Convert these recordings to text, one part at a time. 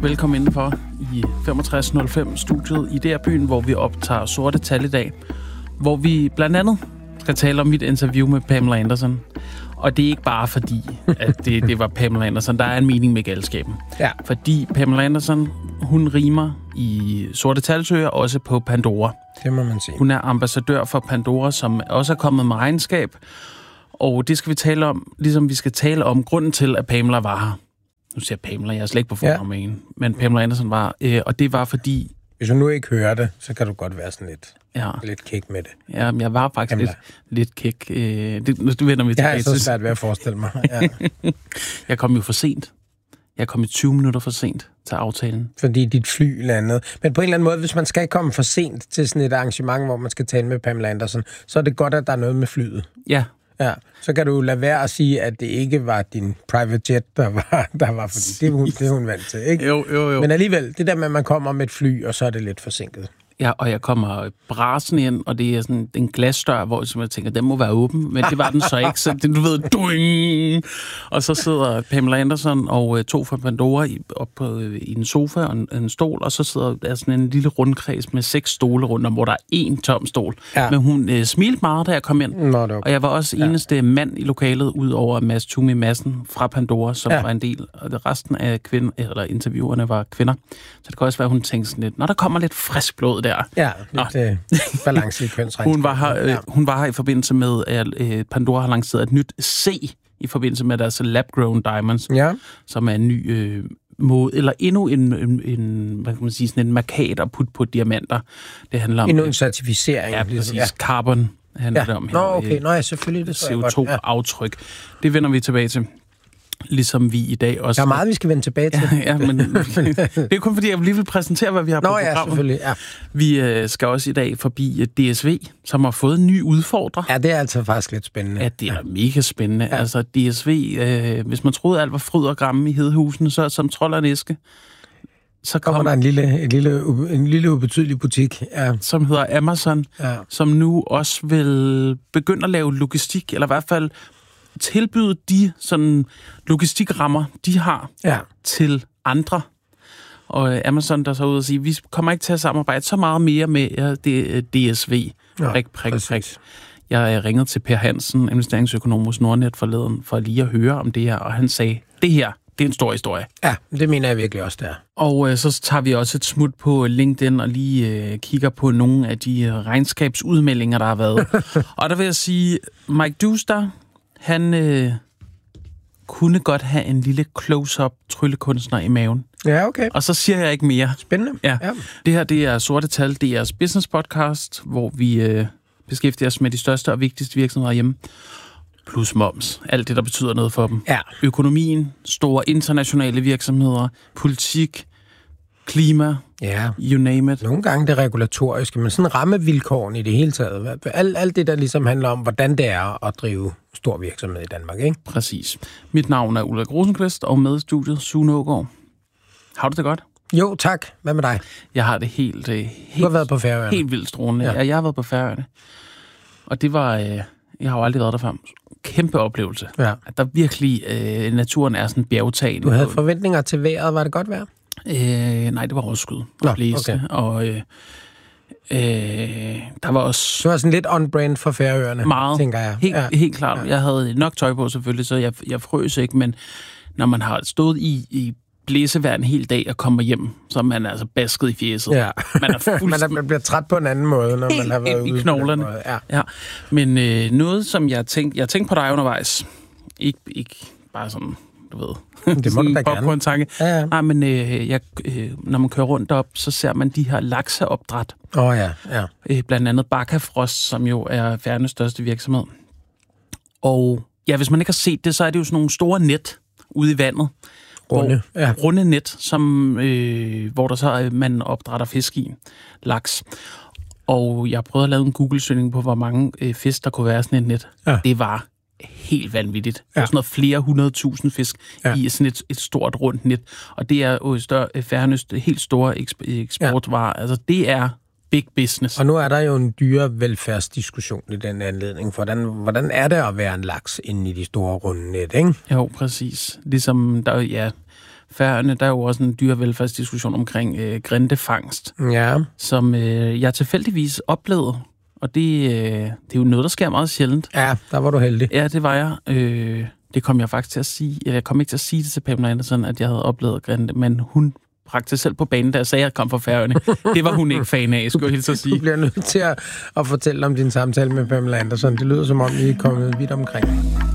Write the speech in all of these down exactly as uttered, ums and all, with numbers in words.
velkommen indenfor i femogtres nul fem studiet i D R-byen, hvor vi optager Sorte Tal i dag. Hvor vi blandt andet skal tale om mit interview med Pamela Anderson. Og det er ikke bare fordi, at det, det var Pamela Anderson. Der er en mening med galskaben. Ja. Fordi Pamela Anderson, hun rimer i Sorte Talsøger, også på Pandora. Det må man sige. Hun er ambassadør for Pandora, som også er kommet med regnskab. Og det skal vi tale om, ligesom vi skal tale om grunden til, at Pamela var her. Nu siger Pamela, jeg er slet ikke på fornavn med hende, men Pamela Anderson var, øh, og det var fordi... Hvis du nu ikke hører det, så kan du godt være sådan lidt, ja. lidt kæk med det. Ja, men jeg var faktisk lidt, lidt kæk. Øh, det, nu vender vi tilbage. Jeg er så svært ved at forestille mig. Ja. Jeg kom jo for sent. Jeg kom i tyve minutter for sent til aftalen. Fordi dit fly landede. Men på en eller anden måde, hvis man skal komme for sent til sådan et arrangement, hvor man skal tale med Pamela Anderson, så er det godt, at der er noget med flyet. Ja. Ja, så kan du lade være at sige, at det ikke var din private jet, der var, der var fordi det er hun, det er hun vant til, ikke? Jo, jo, jo. Men alligevel, det der med, at man kommer med et fly, og så er det lidt forsinket. Ja, og jeg kommer brasen ind, og det er sådan en glasdør, hvor jeg tænker, den må være åben, men det var den så ikke, så det, du ved, duing! Og så sidder Pamela Anderson og to fra Pandora i, op på, i en sofa og en, en stol, og så sidder der sådan en lille rundkreds med seks stole rundt om, hvor der er én tom stol. Ja. Men hun øh, smilte meget, da jeg kom ind, Nå, okay. Og jeg var også eneste ja. mand i lokalet, ud over Mads Tumi Madsen fra Pandora, som ja. var en del, og det resten af kvinder, eller interviewerne var kvinder. Så det kan også være, at hun tænkte sådan lidt, når der kommer lidt frisk blod der. Ja, lidt øh, balance i kønsregnskab. Hun var her, øh, ja. hun var her i forbindelse med, at øh, Pandora har lanceret et nyt C i forbindelse med deres lab-grown diamonds, ja. som er en ny øh, måde, eller endnu en, en, en, hvad kan man sige, sådan en markat at putte på diamanter. Det handler om... Endnu en certificering. Ja, præcis. Ja. Carbon handler ja. det om her. Nå, okay. Nå, ja, selvfølgelig. Det C O to-aftryk. Ja. Det vender vi tilbage til. Ligesom vi i dag også... Der er meget, vi skal vende tilbage til. Ja, ja men det er kun fordi, jeg lige vil præsentere, hvad vi har Nå, på programmet. Ja, selvfølgelig. Ja. Vi øh, skal også i dag forbi D S V, som har fået en ny udfordrer. Ja, det er altså faktisk lidt spændende. Ja, det er ja. mega spændende. Ja. Altså, D S V, øh, hvis man troede, alt var fryd og gramme i Hedehusene, så som trold og en æske. Så kommer, kommer der en lille, en lille, en lille ubetydelig butik, ja. som hedder Amazon, ja. som nu også vil begynde at lave logistik, eller i hvert fald tilbyde de sådan logistikrammer, de har ja. til andre. Og Amazon, der så ud og sige, vi kommer ikke til at samarbejde så meget mere med ja, det, D S V. Ja, prik, prik, prik. Jeg ringede til Per Hansen, investeringsøkonom hos Nordnet forleden, for lige at høre om det her, og han sagde, det her, det er en stor historie. Ja, det mener jeg virkelig også, der. Og øh, så tager vi også et smut på LinkedIn og lige øh, kigger på nogle af de regnskabsudmeldinger, der har været. Og der vil jeg sige, Mike Duster, han øh, kunne godt have en lille close-up tryllekunstner i maven. Ja, okay. Og så siger jeg ikke mere. Spændende. Ja. ja. Det her, det er Sorte Tal, det er jeres business podcast, hvor vi øh, beskæftiger os med de største og vigtigste virksomheder hjemme. Plus moms. Alt det, der betyder noget for dem. Ja. Økonomien, store internationale virksomheder, politik, klima, ja. you name it. Nogle gange det regulatoriske, men sådan rammevilkårene i det hele taget. Alt, alt det, der ligesom handler om, hvordan det er at drive stor virksomhed i Danmark, ikke? Præcis. Mit navn er Ulrik Rosenqvist, og med i studiet Sune Aagaard. Har du det godt? Jo, tak. Hvad med dig? Jeg har det helt... helt du har været på Færøerne. Helt vildt strålende. Ja. ja, jeg har været på Færøerne. Og det var... Øh, jeg har jo aldrig været der før. Kæmpe oplevelse. Ja. At der virkelig... Øh, naturen er sådan bjergtagende. Du havde forventninger til vejret. Var det godt vejr? Øh, nej, det var overskud og blæste. Okay. Og øh, øh, der var også... Det var sådan lidt on-brand for Færøerne, meget, tænker jeg. Helt, ja. helt klart. Ja. Jeg havde nok tøj på selvfølgelig, så jeg, jeg frøs ikke, men når man har stået i, i blæsevejr en hel dag og kommer hjem, så er man altså basket i fjeset. Ja. Man, er fuldstændig... man, er, man bliver træt på en anden måde, når man har været ude i knoglerne. Ja. Ja. Men øh, noget, som jeg tænkte, jeg tænkte på dig undervejs, ikke, ikke bare sådan... du ved. Det må du da gerne. Tanke. Ja, ja. Nej, men øh, jeg, øh, når man kører rundt op, så ser man de her lakseopdræt. Åh oh, ja, ja. Øh, blandt andet Bakkafrost, som jo er Færøernes største virksomhed. Og ja, hvis man ikke har set det, så er det jo sådan nogle store net ude i vandet. Runde, hvor, ja. Runde net, som, øh, hvor der så er, man opdrætter fisk i. Laks. Og jeg prøvede at lave en Google-søgning på, hvor mange øh, fisk, der kunne være sådan et net. Ja. Det var helt vanvittigt. Ja. Der er sådan noget flere hundrede tusind fisk ja. i sådan et, et stort rundt net. Og det er jo større, Færøernes helt store eksp- eksportvarer. Ja. Altså, det er big business. Og nu er der jo en dyrevelfærdsdiskussion i den anledning. Hvordan, hvordan er det at være en laks inde i de store runde net, ikke? Jo, præcis. Ligesom der, ja, Færøerne, der er jo også en dyrevelfærdsdiskussion omkring øh, grindefangst, ja. som øh, jeg tilfældigvis oplevede. Og det, øh, det er jo noget, der sker meget sjældent. Ja, der var du heldig. Ja, det var jeg. Øh, det kom jeg faktisk til at sige. Jeg kom ikke til at sige det til Pamela Anderson, at jeg havde oplevet grinde, men hun bragte selv på banen, da jeg sagde, at jeg kom fra Færøerne. Det var hun ikke fan af, skulle jeg hilse at sige. Du bliver nødt til at, at fortælle om din samtale med Pamela Anderson. Det lyder som om, I er kommet vidt omkring.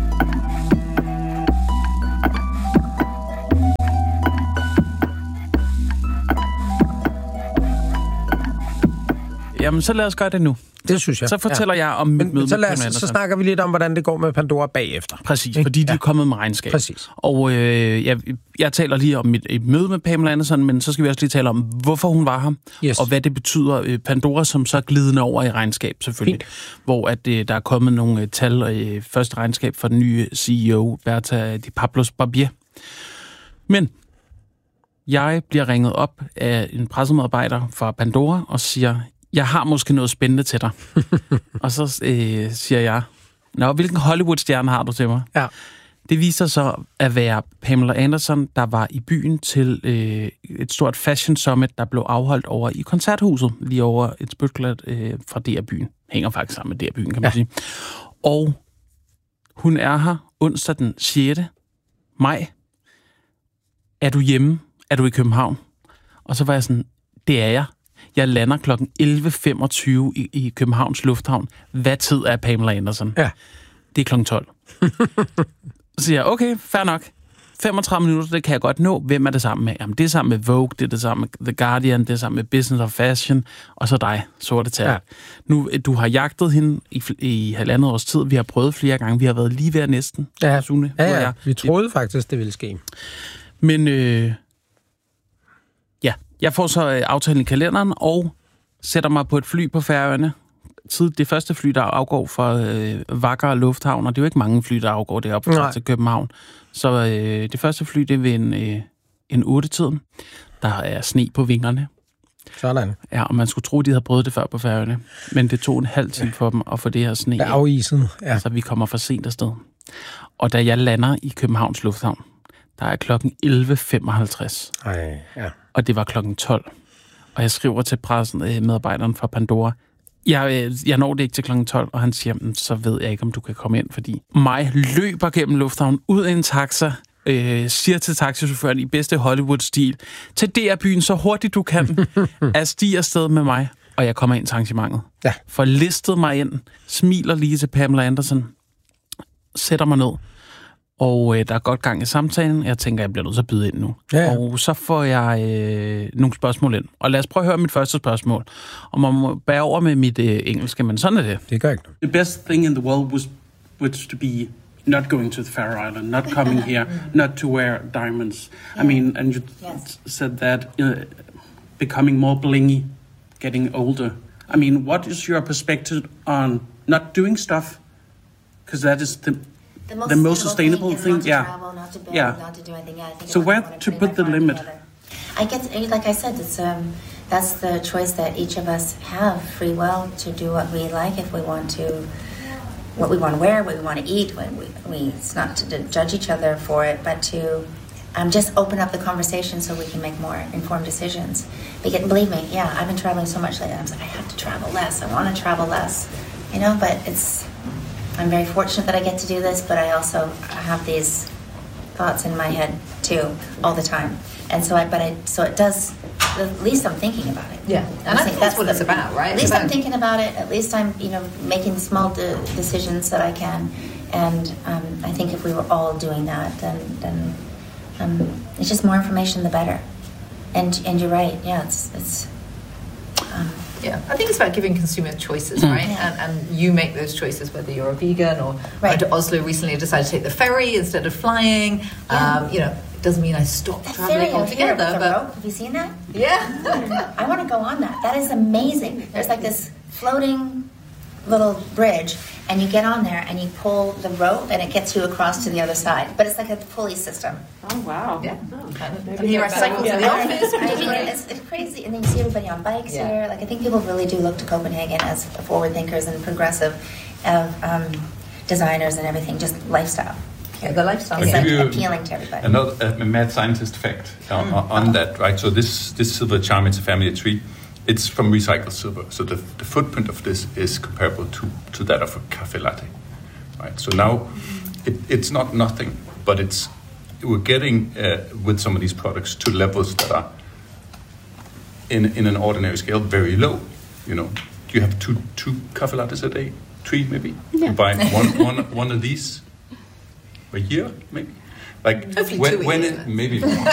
Jamen, så lad os gøre det nu. Det synes jeg. Så fortæller ja. jeg om mit Men, møde så med os, Pamela Så snakker vi lidt om, hvordan det går med Pandora bagefter. Præcis, ikke? Fordi de er ja. kommet med regnskab. Præcis. Og øh, jeg, jeg taler lige om mit et møde med Pamela Anderson, men så skal vi også lige tale om, hvorfor hun var her, yes. og hvad det betyder. Pandora som så glidende over i regnskab, selvfølgelig. Fint. Hvor at, øh, der er kommet nogle øh, tal og øh, første regnskab fra den nye C E O, Berta Di Pablos Barbier. Men jeg bliver ringet op af en pressemedarbejder fra Pandora og siger, jeg har måske noget spændende til dig. Og så øh, siger jeg, nå, hvilken Hollywood-stjerne har du til mig? Ja. Det viser så at være Pamela Anderson, der var i byen til øh, et stort fashion summit, der blev afholdt over i Koncerthuset, lige over et spytklat øh, fra D R-byen. Hænger faktisk sammen med D R-byen, kan man ja. sige. Og hun er her onsdag den sjette maj. Er du hjemme? Er du i København? Og så var jeg sådan, det er jeg. Jeg lander klokken elleve femogtyve i, i Københavns Lufthavn. Hvad tid er Pamela Anderson? Ja. Det er klokken tolv. Så siger jeg, okay, fair nok. femogtredive minutter, det kan jeg godt nå. Hvem er det sammen med? Jamen, det er sammen med Vogue, det er det sammen med The Guardian, det er sammen med Business of Fashion, og så dig, sorte tal. Ja. Nu, du har jagtet hende i, i halvandet års tid. Vi har prøvet flere gange. Vi har været lige ved næsten. Ja, Sune, ja, ja. Vi troede faktisk, det ville ske. Men øh, ja, jeg får så øh, aftalen i kalenderen og sætter mig på et fly på Færøerne. Tid, det første fly, der afgår fra øh, Vagar Lufthavn, og det er jo ikke mange fly, der afgår deroppe til København. Så øh, det første fly, det er ved en, øh, en otte-tiden. Der er sne på vingerne. Sådan. Ja, og man skulle tro, de havde prøvet det før på Færøerne. Men det tog en halv time for dem at få det her sne. Det er afisen, ja. Så vi kommer for sent afsted. Og da jeg lander i Københavns Lufthavn, der er klokken elleve femoghalvtreds. Ej, ja. Og det var klokken tolv. Og jeg skriver til pressen, øh, medarbejderen fra Pandora, jeg, jeg når det ikke til klokken tolv, og han siger, så ved jeg ikke, om du kan komme ind, fordi mig løber gennem lufthavnen ud af en taxa, øh, siger til taxichaufføren i bedste Hollywood-stil, til D R-byen så hurtigt du kan, at stige afsted med mig, og jeg kommer ind til arrangementet. Ja. Får listet mig ind, smiler lige til Pamela Anderson, sætter mig ned, og øh, der er godt gang i samtalen. Jeg tænker, jeg bliver nødt til at byde ind nu. Ja, ja. Og så får jeg øh, nogle spørgsmål ind. Og lad os prøve at høre mit første spørgsmål. Og man må bære over med mit øh, engelske, men sådan er det. Det gør ikke noget. The best thing in the world was, was to be not going to the Faroe Island, not coming here, not to wear diamonds. I mean, and you yes. said that uh, becoming more blingy, getting older. I mean, what is your perspective on not doing stuff? Because that is the... The most, the most sustainable thing, thing, to yeah, travel, not to build, yeah. Not to do anything. Yeah, I think so where to put the limit? I guess, like I said, it's um, that's the choice that each of us have, free will to do what we like if we want to, what we want to wear, what we want to eat. When we, we, it's not to judge each other for it, but to um, just open up the conversation so we can make more informed decisions. Because believe me, yeah, I've been traveling so much lately. I'm like, I have to travel less. I want to travel less, you know. But it's. I'm very fortunate that I get to do this, but I also have these thoughts in my head too all the time, and so I. But I. So it does. At least I'm thinking about it. Yeah, and I think that's what the, it's about, right? At least I'm thinking about it. At least I'm, you know, making small de- decisions that I can, and um, I think if we were all doing that, then then um, it's just more information, the better. And and you're right. Yeah, it's it's. Um, Yeah, I think it's about giving consumers choices, right? Yeah. And, and you make those choices, whether you're a vegan or right. went to Oslo recently and decided to take the ferry instead of flying. Yeah. Um, you know, it doesn't mean I stop that traveling ferry out here altogether. with the But rope. Have you seen that? yeah, I want to go on that. That is amazing. There's like this floating little bridge, and you get on there and you pull the rope, and it gets you across to the other side. But it's like a pulley system. Oh wow! yeah. Oh, And here I cycle to the office. I mean, it's, it's crazy, and then you see everybody on bikes Yeah. here. Like I think people really do look to Copenhagen as forward thinkers and progressive of um, designers and everything, just lifestyle. Yeah, the lifestyle. It's I'll give like you appealing to everybody. Another uh, mad scientist fact on, on that, right? So this this silver charm, it's a family tree. It's from recycled silver. So the, the footprint of this is comparable to, to that of a cafe latte, right? So now it, it's not nothing, but it's we're getting uh, with some of these products to levels that are in in an ordinary scale very low. You know, do you have two two cafe lattes a day? Three maybe? Yeah. You buy one one one of these a year maybe? Like Hopefully when two a when year. it maybe more.